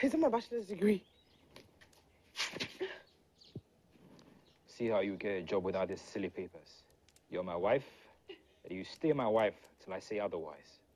Isn't my bachelor's degree? See how you get a job without these silly papers. You're my wife, and you stay my wife till I say otherwise.